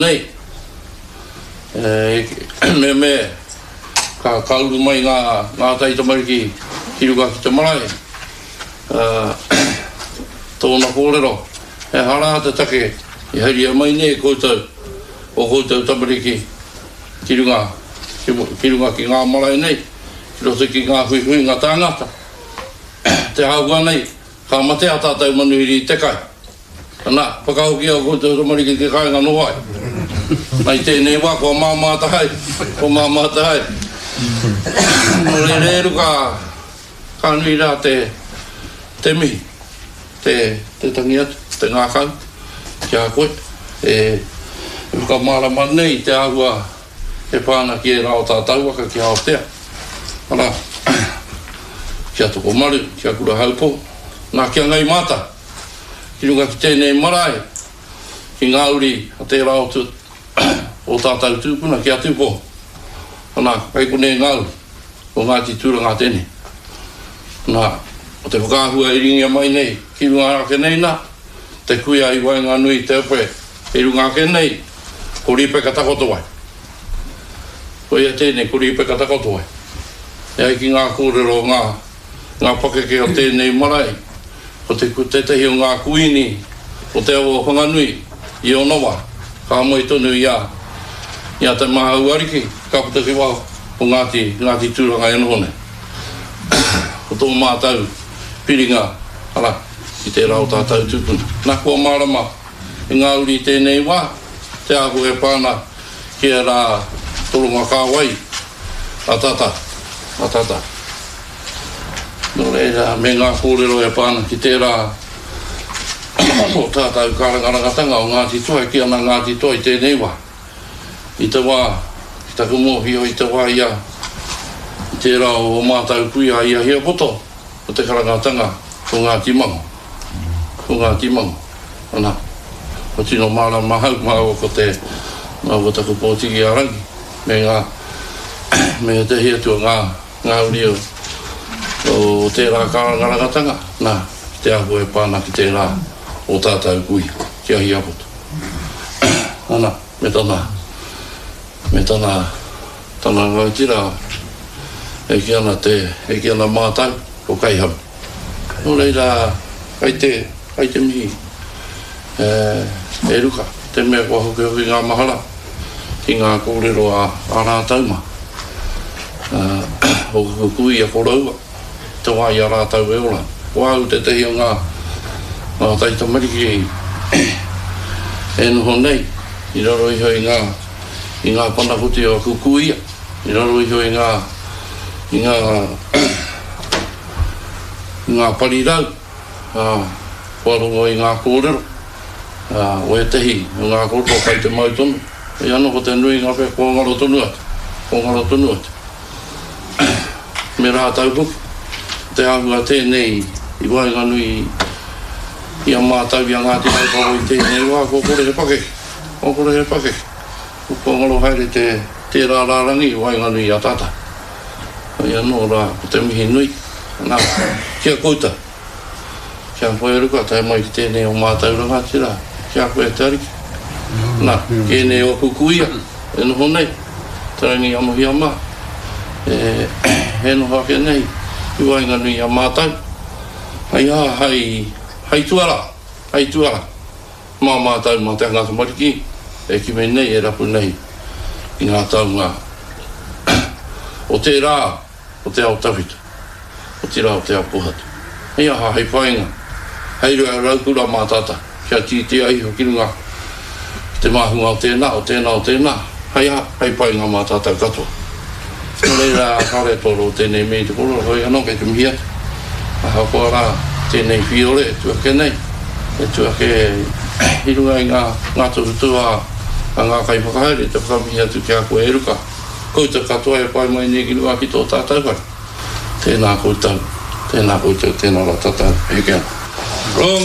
Nei, me ka kauru mai ngā taita mariki hiruka ki te marae. Tōna kōrero, e hara te take, i haria mai nei koutou, o koutou tamariki kirunga ki ngā marae nei, ki roto ki ngā hui ngā tāngata. Te haua nei, ka matea tātou manuhiri te kai. Nā, whakahoki au koutou tamariki ki kai ngā nohai. Nai tēnei wā, ko māmata hai. Mo reru ka nui rā te mihi, te tangi atu, te ngā kau, kia koe. Ka marama nei te ahua e pāna ki e rao tātou waka ki Aotea. Ara, kia toko maru, kia kura haupo, nā kia ngai mata, ki runga ki tēnei marae, ki ngā uri a te rao tu o tātou tūpuna ki a tūpo. Nā, kai kone ngau, o Ngāti Tūranga tēne. Nā, o te whakahua i ringia mai nei, ki runga ake nei nā, te kuia i wainga nui te upe, i runga ake nei, ko ripe ka takoto wai. Ko ia tēne, ko ripe ka takoto wai. Ia ki ngā kōrero ngā pakeke o tēnei marae, o te tehi o ngā kuini, o te awa whanganui, i o noa, ka moi tonu ia te maha uariki, ka putaki wau, o Ngāti Tūranga e nohone. O tō mātau, piringa, ara, ki te rao tātou tūpuna. Nā kua marama, i ngā uri tēnei wā, te ahu e pāna, ki e rā toronga kāwai, a tata. Nō reira, me ngā kōrero e pāna, ki te rā, o tātou karangarangatanga o Ngāti Toa, ki ana Ngāti Toa i tēnei wā. I te wā, ki taku mōhio i te wā ia, i te rao o mātou kuia ia hia poto, o te karangatanga o Ngāti Mango. Ana, o tino mara mahau ko te ngā taku pōtiki a rangi, me te hia tua ngā uri o te rā karangarangatanga, nā, ki te ahu e pāna ki te rā o tātou kui, kia hia poto. Ana, me tana ngautira, e ki ana mātau, o kaihau. Nō reira, kai te mihi, e ruka, te mea kua hoki ngā mahara, ki ngā kōrero a rātauma. O kui a koraua, te wā i a rātau e ora. Wāu te tehi o ngā taita mariki e noho nei, i raro iho i ngā panakuti o kukuia, i raro iho i ngā parirau, wharongo i ngā kōrero, o e tehi o ngā kōrero kai te mautonu, e ano ko te nui ngā pe kōngaro tonu atu. Me rātau puki, te ahua tēnei, i wainga nui i a mātau i a Ngāti Haupako i tēnei wā, ko kore he pake. Ko ngaro haere te rārangi i wainga nui a tata. I anō rā, ko te mihi nui. Nā, kia kouta. Kia koe ruka, tai mai ki tēnei o mātau rangati rā. Kia koe te ariki. Nā, kēnei o kukuia, e noho nei. Te rangi amuhi a mā. E noho ake nei, i wainga nui a mātau. Hai tuara. Mā mātau mā te ngāta mariki. E ki me nei, e rapu nei, i ngā taunga. O te rā, o te ao tawhita. O te rā, o te ao pohatu. Hei aha, hei whainga. Hei rua raukura mā tata. Kia tītea iho ki runga. Te mahunga o tēnā. Hei aha, hei whainga mā tata katoa. Nō reira kare toro o tēnei mei te koro, hoi anō kei te mihi atu. Aha kua rā, tēnei whiore, tuake nei. E tuake i runga i ngā turutua a ngā kai whakahere, te whakamihi atu kia koe e ruka. Koutou katoa e pai mai nei ki runga ki tō tātou whare. Tēnā koutou, tēnā rā tātou, he kia.